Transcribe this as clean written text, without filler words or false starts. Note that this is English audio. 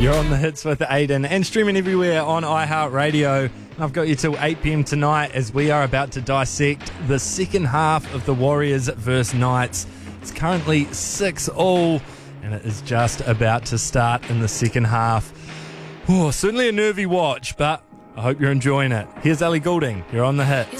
You're on the hits with Aiden and streaming everywhere on iHeartRadio. I've got you till 8 p.m. tonight as we are about to dissect the second half of the Warriors vs Knights. It's currently 6-6 and it is just about to start in the second half. Oh, certainly a nervy watch, but I hope you're enjoying it. Here's Ellie Goulding. You're on the hits.